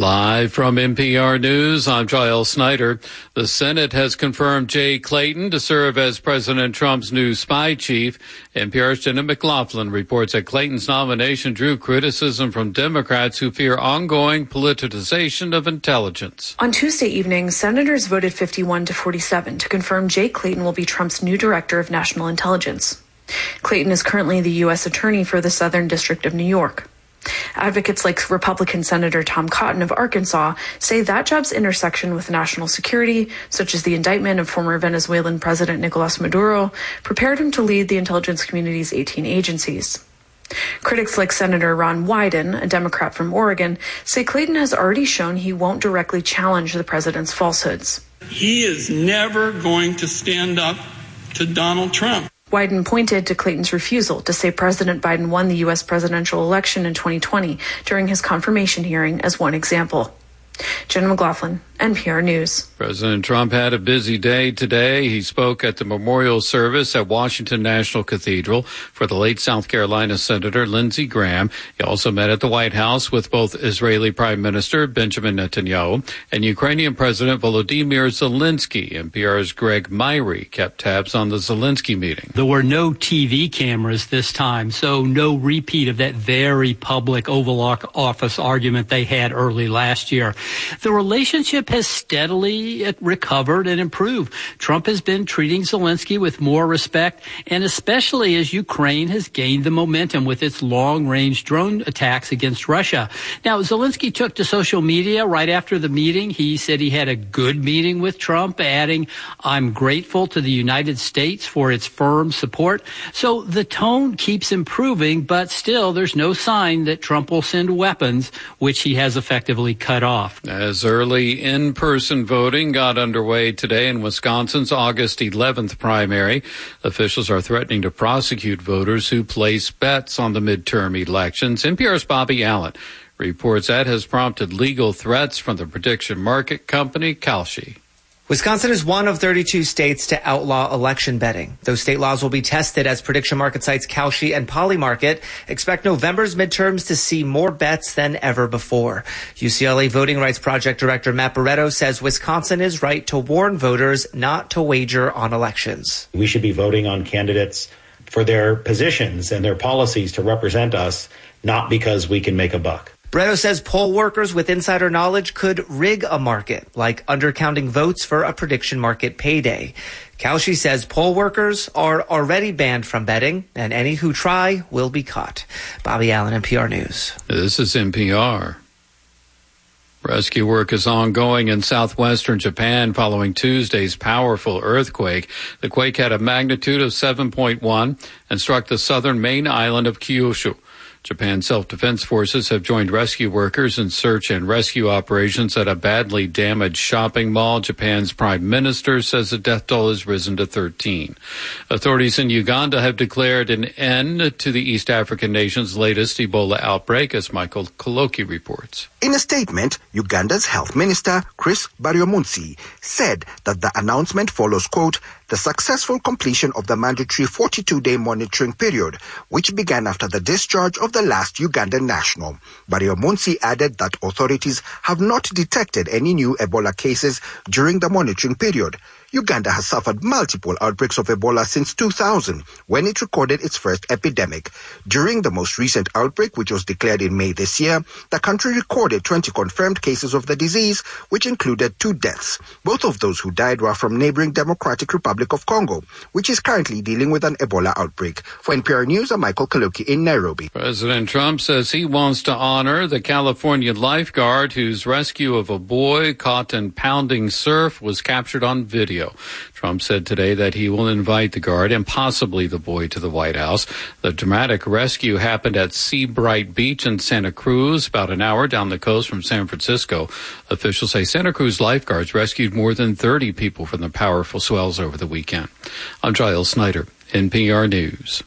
Live from NPR News, I'm Giles Snyder. The Senate has confirmed Jay Clayton to serve as President Trump's new spy chief. NPR's Jenna McLaughlin reports that Clayton's nomination drew criticism from Democrats who fear ongoing politicization of intelligence. On Tuesday evening, senators voted 51-47 to confirm Jay Clayton will be Trump's new director of national intelligence. Clayton is currently the U.S. Attorney for the Southern District of New York. Advocates like Republican Senator Tom Cotton of Arkansas say that job's intersection with national security, such as the indictment of former Venezuelan President Nicolas Maduro, prepared him to lead the intelligence community's 18 agencies. Critics like Senator Ron Wyden, a Democrat from Oregon, say Clayton has already shown he won't directly challenge the president's falsehoods. He is never going to stand up to Donald Trump. Wyden pointed to Clayton's refusal to say President Biden won the U.S. presidential election in 2020 during his confirmation hearing as one example. Jenna McLaughlin, NPR News. President Trump had a busy day today. He spoke at the memorial service at Washington National Cathedral for the late South Carolina Senator Lindsey Graham. He also met at the White House with both Israeli Prime Minister Benjamin Netanyahu and Ukrainian President Volodymyr Zelensky. NPR's Greg Myrie kept tabs on the Zelensky meeting. There were no TV cameras this time, so no repeat of that very public Oval Office argument they had early last year. The relationship has steadily recovered and improved. Trump has been treating Zelensky with more respect, and especially as Ukraine has gained the momentum with its long-range drone attacks against Russia. Now, Zelensky took to social media right after the meeting. He said he had a good meeting with Trump, adding, "I'm grateful to the United States for its firm support." So the tone keeps improving, but still there's no sign that Trump will send weapons, which he has effectively cut off. As early in-person voting got underway today in Wisconsin's August 11th primary, officials are threatening to prosecute voters who place bets on the midterm elections. NPR's Bobby Allen reports that has prompted legal threats from the prediction market company Kalshi. Wisconsin is one of 32 states to outlaw election betting. Those state laws will be tested as prediction market sites Kalshi and Polymarket expect November's midterms to see more bets than ever before. UCLA Voting Rights Project Director Matt Barretto says Wisconsin is right to warn voters not to wager on elections. We should be voting on candidates for their positions and their policies to represent us, not because we can make a buck. Barretto says poll workers with insider knowledge could rig a market, like undercounting votes for a prediction market payday. Kalshi says poll workers are already banned from betting, and any who try will be caught. Bobby Allen, NPR News. This is NPR. Rescue work is ongoing in southwestern Japan following Tuesday's powerful earthquake. The quake had a magnitude of 7.1 and struck the southern main island of Kyushu. Japan's self-defense forces have joined rescue workers in search and rescue operations at a badly damaged shopping mall. Japan's prime minister says the death toll has risen to 13. Authorities in Uganda have declared an end to the East African nation's latest Ebola outbreak, as Michael Koloki reports. In a statement, Uganda's health minister, Chris Baryomunsi, said that the announcement follows, quote, the successful completion of the mandatory 42-day monitoring period, which began after the discharge of the last Ugandan national. Baryomunsi added that authorities have not detected any new Ebola cases during the monitoring period. Uganda has suffered multiple outbreaks of Ebola since 2000, when it recorded its first epidemic. During the most recent outbreak, which was declared in May this year, the country recorded 20 confirmed cases of the disease, which included 2 deaths. Both of those who died were from neighboring Democratic Republic of Congo, which is currently dealing with an Ebola outbreak. For NPR News, I'm Michael Kaloki in Nairobi. President Trump says he wants to honor the California lifeguard whose rescue of a boy caught in pounding surf was captured on video. Trump said today that he will invite the guard and possibly the boy to the White House. The dramatic rescue happened at Seabright Beach in Santa Cruz, about an hour down the coast from San Francisco. Officials say Santa Cruz lifeguards rescued more than 30 people from the powerful swells over the weekend. I'm Giles Snyder, NPR News.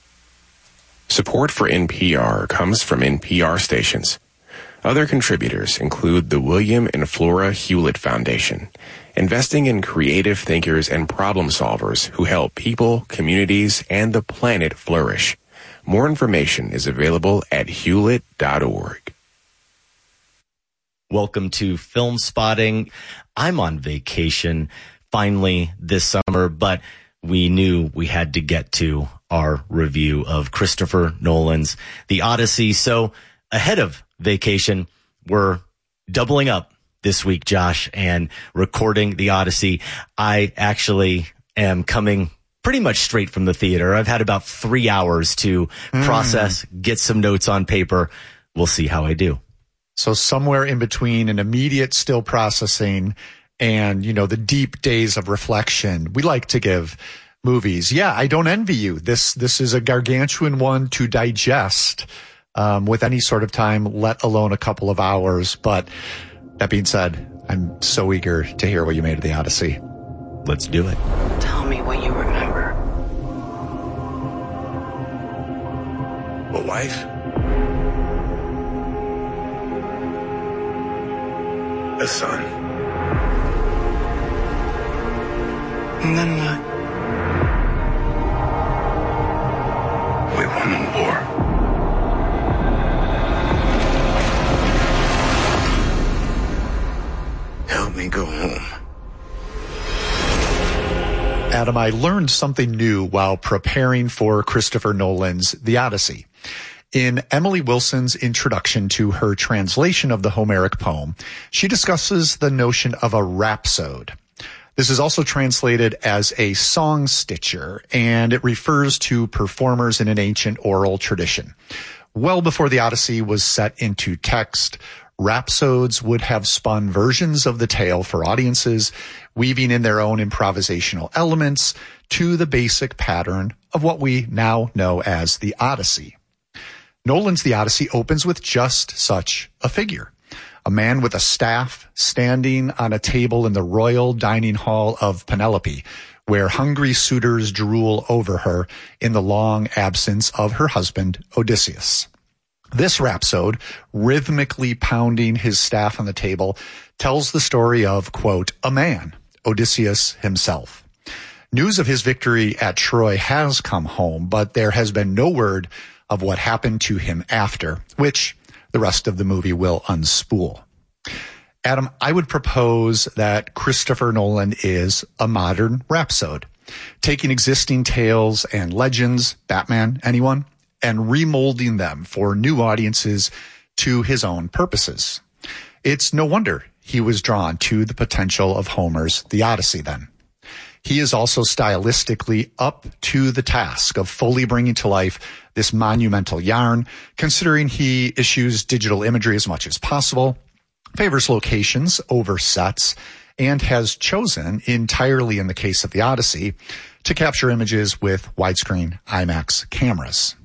Support for NPR comes from NPR stations. Other contributors include the William and Flora Hewlett Foundation, investing in creative thinkers and problem solvers who help people, communities, and the planet flourish. More information is available at hewlett.org. Welcome to Film Spotting. I'm on vacation finally this summer, but we knew we had to get to our review of Christopher Nolan's The Odyssey. So ahead of vacation, we're doubling up this week, Josh, and recording The Odyssey. I actually am coming pretty much straight from the theater. I've had about 3 hours to process, get some notes on paper. We'll see how I do. So somewhere in between an immediate still processing and, the deep days of reflection, we like to give movies. Yeah, I don't envy you. This is a gargantuan one to digest with any sort of time, let alone a couple of hours. But that being said, I'm so eager to hear what you made of The Odyssey. Let's do it. Tell me what you remember. A wife? A son? And then what? We won the war. Help me go home. Adam, I learned something new while preparing for Christopher Nolan's The Odyssey. In Emily Wilson's introduction to her translation of the Homeric poem, she discusses the notion of a rhapsode. This is also translated as a song stitcher, and it refers to performers in an ancient oral tradition. Well before The Odyssey was set into text, rhapsodes would have spun versions of the tale for audiences, weaving in their own improvisational elements to the basic pattern of what we now know as the Odyssey. Nolan's The Odyssey opens with just such a figure. A man with a staff standing on a table in the royal dining hall of Penelope, where hungry suitors drool over her in the long absence of her husband, Odysseus. This rhapsode, rhythmically pounding his staff on the table, tells the story of, quote, a man, Odysseus himself. News of his victory at Troy has come home, but there has been no word of what happened to him after, which the rest of the movie will unspool. Adam, I would propose that Christopher Nolan is a modern rhapsode, taking existing tales and legends, Batman, anyone, and remolding them for new audiences to his own purposes. It's no wonder he was drawn to the potential of Homer's The Odyssey then. He is also stylistically up to the task of fully bringing to life this monumental yarn, considering he issues digital imagery as much as possible, favors locations over sets, and has chosen, entirely in the case of The Odyssey, to capture images with widescreen IMAX cameras.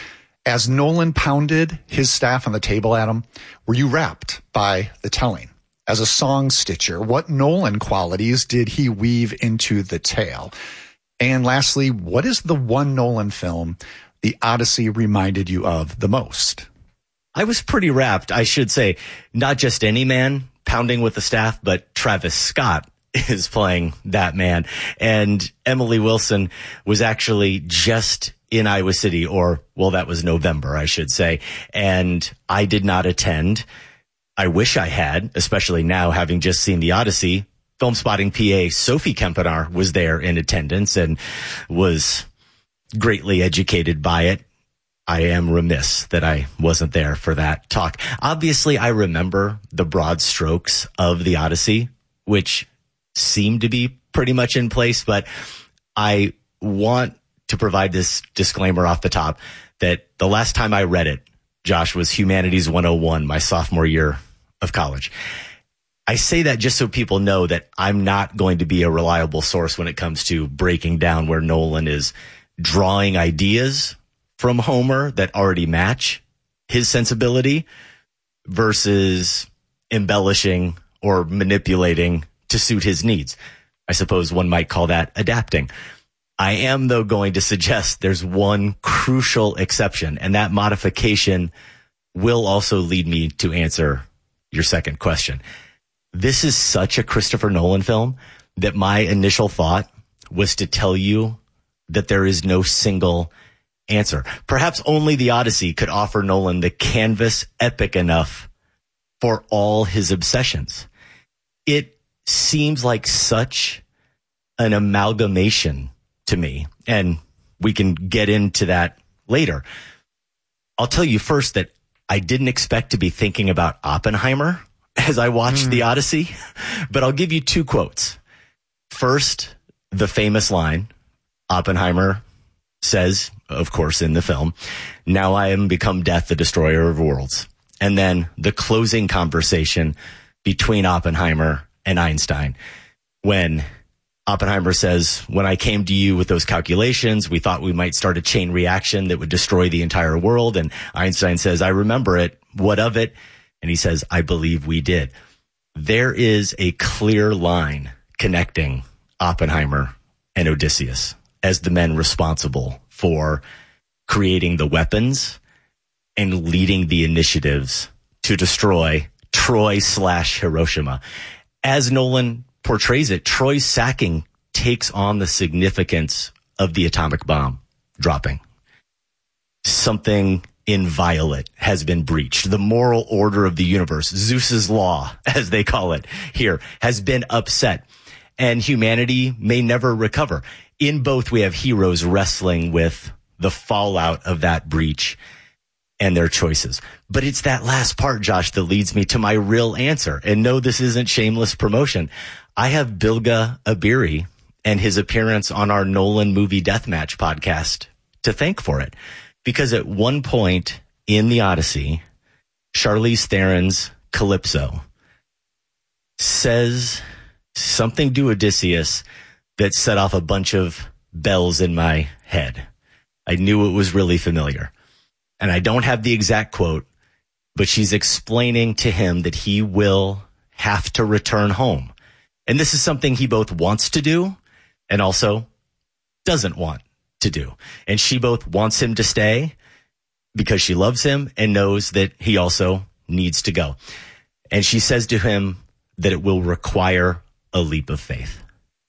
As Nolan pounded his staff on the table, Adam, were you rapt by the telling? As a song stitcher, what Nolan qualities did he weave into the tale? And lastly, what is the one Nolan film The Odyssey reminded you of the most? I was pretty rapt, I should say. Not just any man pounding with the staff, but Travis Scott is playing that man. And Emily Wilson was actually just in Iowa City, or, well, that was November, I should say. And I did not attend. I wish I had, especially now having just seen The Odyssey. Film Spotting PA Sophie Kempenaar was there in attendance and was greatly educated by it. I am remiss that I wasn't there for that talk. Obviously, I remember the broad strokes of The Odyssey, which seem to be pretty much in place, but I want to provide this disclaimer off the top that the last time I read it, Josh, was Humanities 101, my sophomore year of college. I say that just so people know that I'm not going to be a reliable source when it comes to breaking down where Nolan is drawing ideas from Homer that already match his sensibility versus embellishing or manipulating to suit his needs. I suppose one might call that adapting. I am, though, going to suggest there's one crucial exception, and that modification will also lead me to answer your second question. This is such a Christopher Nolan film that my initial thought was to tell you that there is no single answer. Perhaps only The Odyssey could offer Nolan the canvas epic enough for all his obsessions. It seems like such an amalgamation to me, and we can get into that later. I'll tell you first that I didn't expect to be thinking about Oppenheimer as I watched The Odyssey, but I'll give you two quotes. First, the famous line Oppenheimer says, of course, in the film, "Now I am become death, the destroyer of worlds." And then the closing conversation between Oppenheimer and Einstein, when Oppenheimer says, "When I came to you with those calculations, we thought we might start a chain reaction that would destroy the entire world." And Einstein says, "I remember it. What of it?" And he says, "I believe we did." There is a clear line connecting Oppenheimer and Odysseus as the men responsible for creating the weapons and leading the initiatives to destroy Troy/Hiroshima. As Nolan portrays it, Troy's sacking takes on the significance of the atomic bomb dropping. Something inviolate has been breached. The moral order of the universe, Zeus's law, as they call it here, has been upset, and humanity may never recover. In both, we have heroes wrestling with the fallout of that breach and their choices. But it's that last part, Josh, that leads me to my real answer. And no, this isn't shameless promotion. I have Bilge Ebiri and his appearance on our Nolan Movie Deathmatch podcast to thank for it. Because at one point in The Odyssey, Charlize Theron's Calypso says something to Odysseus that set off a bunch of bells in my head. I knew it was really familiar. And I don't have the exact quote, but she's explaining to him that he will have to return home. And this is something he both wants to do and also doesn't want to do. And she both wants him to stay because she loves him and knows that he also needs to go. And she says to him that it will require a leap of faith.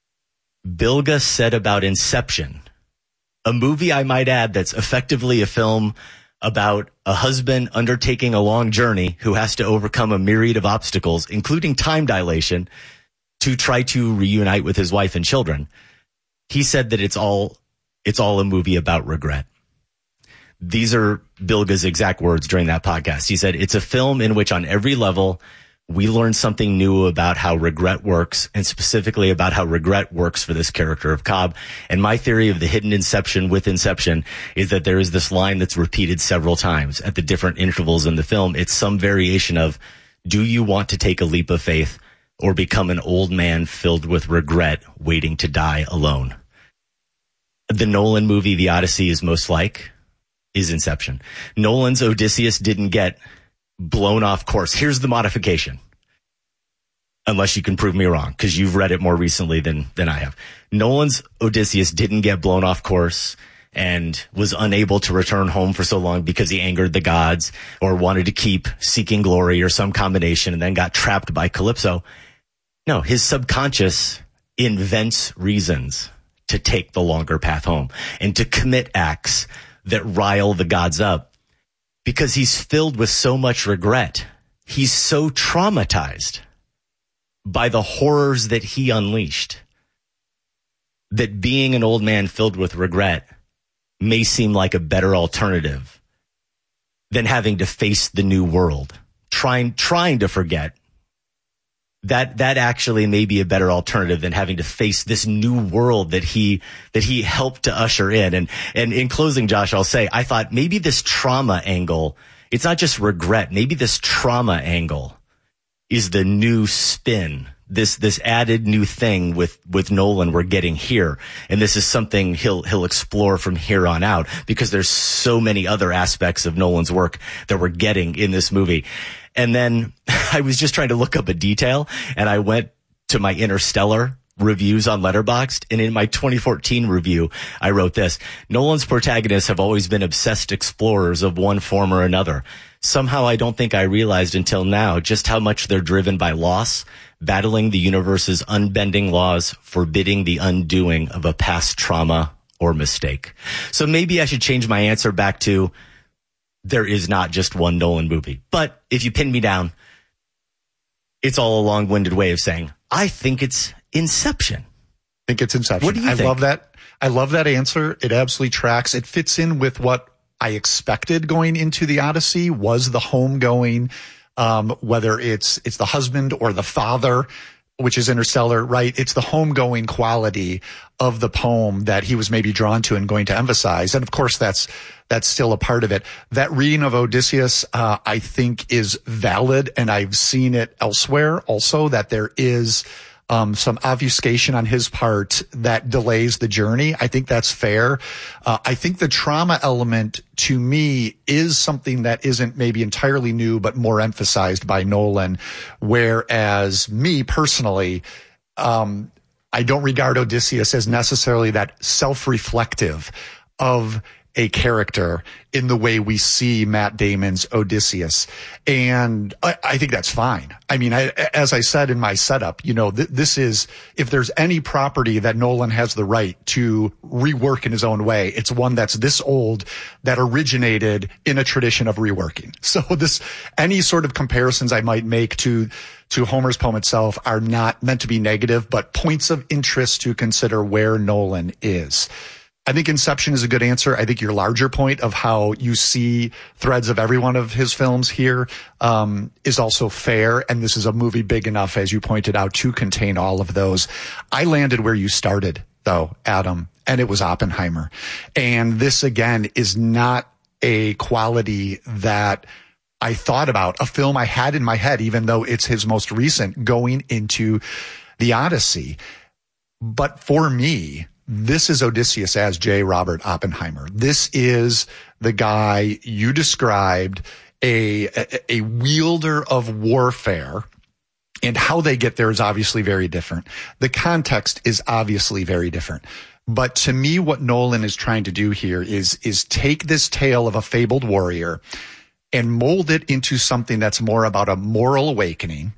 Bilge said about Inception, a movie, I might add, that's effectively a film about a husband undertaking a long journey who has to overcome a myriad of obstacles, including time dilation, to try to reunite with his wife and children. He said that it's all a movie about regret. These are Bilge's exact words during that podcast. He said, "It's a film in which on every level, we learn something new about how regret works, and specifically about how regret works for this character of Cobb. And my theory of the hidden inception with Inception is that there is this line that's repeated several times at the different intervals in the film. It's some variation of, do you want to take a leap of faith or become an old man filled with regret waiting to die alone?" The Nolan movie, The Odyssey, is most like is Inception. Nolan's Odysseus didn't get blown off course. Here's the modification. Unless you can prove me wrong, because you've read it more recently than I have. Nolan's Odysseus didn't get blown off course and was unable to return home for so long because he angered the gods or wanted to keep seeking glory or some combination and then got trapped by Calypso. No, his subconscious invents reasons to take the longer path home and to commit acts that rile the gods up because he's filled with so much regret. He's so traumatized by the horrors that he unleashed that being an old man filled with regret may seem like a better alternative than having to face the new world, trying to forget. That actually may be a better alternative than having to face this new world that he helped to usher in. And in closing, Josh, I'll say, I thought maybe this trauma angle, it's not just regret. Maybe this trauma angle is the new spin, this added new thing with Nolan we're getting here. And this is something he'll explore from here on out because there's so many other aspects of Nolan's work that we're getting in this movie. And then I was just trying to look up a detail, and I went to my Interstellar reviews on Letterboxd, and in my 2014 review, I wrote this: Nolan's protagonists have always been obsessed explorers of one form or another. Somehow I don't think I realized until now just how much they're driven by loss, battling the universe's unbending laws, forbidding the undoing of a past trauma or mistake. So maybe I should change my answer back to there is not just one Nolan movie. But if you pin me down, It's all a long-winded way of saying, I think it's Inception. I think it's Inception. What do you think? Love that. I love that answer. It absolutely tracks. It fits in with what I expected going into the Odyssey was the homegoing, whether it's the husband or the father, which is Interstellar, right? It's the homegoing quality of the poem that he was maybe drawn to and going to emphasize. And of course, that's still a part of it. That reading of Odysseus, I think is valid. And I've seen it elsewhere also, that there is some obfuscation on his part that delays the journey. I think that's fair. I think the trauma element to me is something that isn't maybe entirely new, but more emphasized by Nolan. Whereas me personally, I don't regard Odysseus as necessarily that self-reflective of a character in the way we see Matt Damon's Odysseus. And I think that's fine. I mean, as I said in my setup, this is, if there's any property that Nolan has the right to rework in his own way, it's one that's this old that originated in a tradition of reworking. So any sort of comparisons I might make to Homer's poem itself are not meant to be negative, but points of interest to consider where Nolan is. I think Inception is a good answer. I think your larger point of how you see threads of every one of his films here is also fair. And this is a movie big enough, as you pointed out, to contain all of those. I landed where you started, though, Adam, and it was Oppenheimer. And this, again, is not a quality that I thought about, a film I had in my head, even though it's his most recent, going into the Odyssey. But for me, this is Odysseus as J. Robert Oppenheimer. This is the guy you described, a wielder of warfare, and how they get there is obviously very different. The context is obviously very different. But to me, what Nolan is trying to do here is take this tale of a fabled warrior and mold it into something that's more about a moral awakening,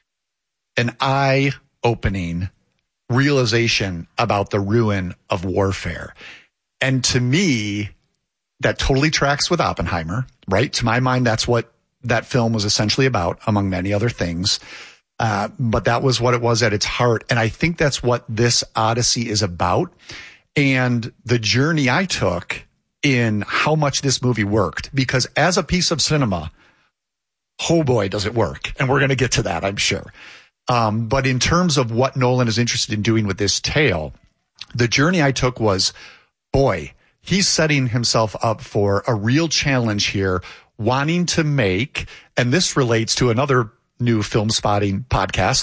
an eye-opening realization about the ruin of warfare. And to me, that totally tracks with Oppenheimer, right? To my mind, that's what that film was essentially about, among many other things. But that was what it was at its heart. And I think that's what this Odyssey is about. And the journey I took in how much this movie worked, because as a piece of cinema, oh boy, does it work. And we're going to get to that, I'm sure. But in terms of what Nolan is interested in doing with this tale, the journey I took was, boy, he's setting himself up for a real challenge here, wanting to make, and this relates to another new Film Spotting podcast